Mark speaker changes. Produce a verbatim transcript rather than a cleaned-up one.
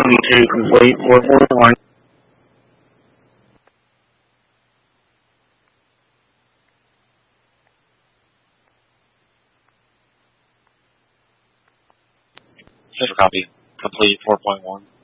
Speaker 1: to complete four point one.
Speaker 2: Official copy. Complete four point one.